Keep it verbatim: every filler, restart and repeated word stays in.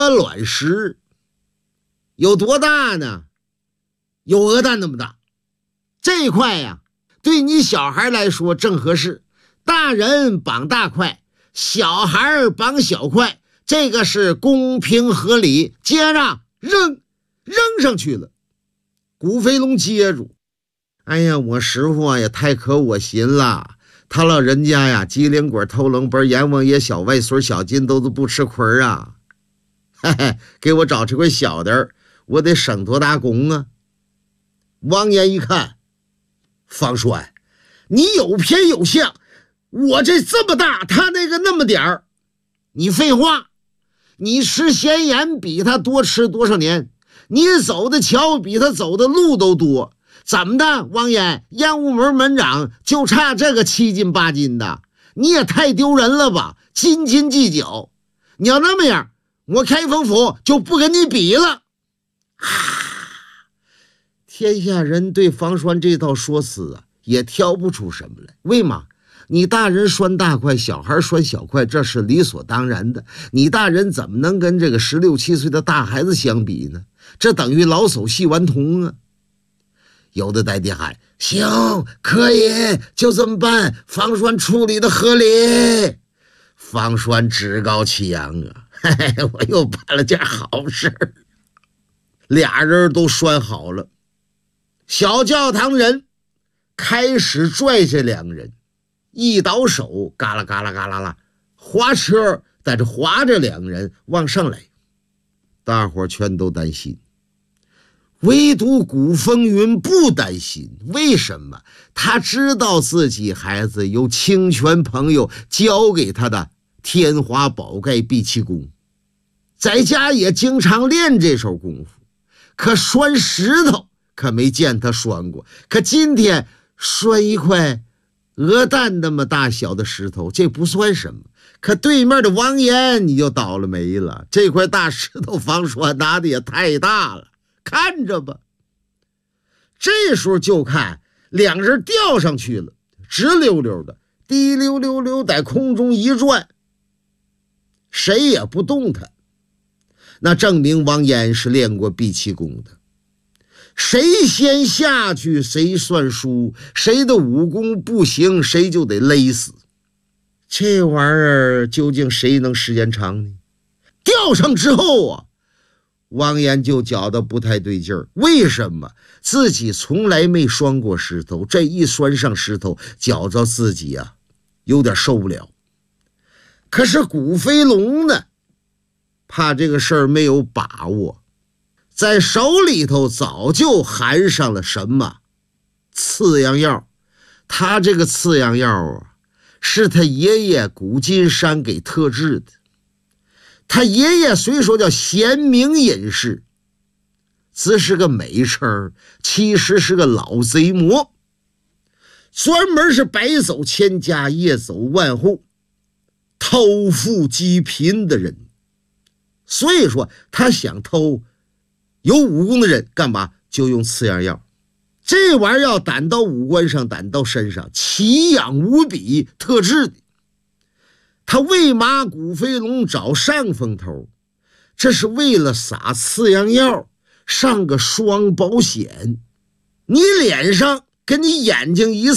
卵石有多大呢？有鹅蛋那么大。这块呀，对你小孩来说正合适。大人绑大块，小孩绑小块，这个是公平合理。接着扔扔上去了。古飞龙接住，哎呀，我师傅啊也太可我心了。他老人家呀，机灵鬼偷冷本，阎王爷小外孙小金都是不吃亏啊。嘿嘿，给我找这块小的，我得省多大功啊。王岩一看，方栓，你有偏有向，我这这么大，他那个那么点儿。你废话，你吃咸盐比他多吃多少年？你走的桥比他走的路都多。怎么的，王岩，燕屋门门长就差这个七斤八斤的，你也太丢人了吧，斤斤计较。你要那么样，我开封府就不跟你比了。啊！天下人对方栓这套说辞啊，也挑不出什么来。为嘛？你大人拴大块，小孩拴小块，这是理所当然的。你大人怎么能跟这个十六七岁的大孩子相比呢？这等于老叟戏顽童啊！有的代地喊行，可以，就这么办，方栓处理的合理。方栓趾高气扬啊，嘿嘿，我又办了件好事。俩人都拴好了，小教堂人开始拽这两个人，一倒手，嘎啦嘎啦嘎啦啦，滑车在这滑着两个人往上来。大伙全都担心，唯独古风云不担心。为什么？他知道自己孩子有清泉朋友教给他的天花宝盖闭气功，在家也经常练这手功夫。可拴石头可没见他拴过，可今天拴一块鹅蛋那么大小的石头，这不算什么。可对面的王岩你就倒了霉了，这块大石头方栓拿的也太大了，看着吧。这时候就看两人吊上去了，直溜溜的，滴溜溜溜在空中一转，谁也不动弹。那证明王岩是练过闭气功的。谁先下去谁算输，谁的武功不行谁就得勒死。这玩意儿究竟谁能时间长呢？吊上之后啊，王岩就觉得不太对劲儿。为什么？自己从来没拴过石头，这一拴上石头，觉着自己啊有点受不了。可是古飞龙呢，怕这个事儿没有把握，在手里头早就含上了什么刺阳药。他这个刺阳药啊，是他爷爷古金山给特制的。他爷爷虽说叫贤明隐士，只是个美称，其实是个老贼魔，专门是白走千家，夜走万户，偷富济贫的人。所以说他想偷有武功的人干嘛，就用刺阳药。这玩意儿要打到五官上，打到身上，奇痒无比，特制的。他为嘛古飞龙找上风头？这是为了撒刺阳药上个双保险。你脸上跟你眼睛一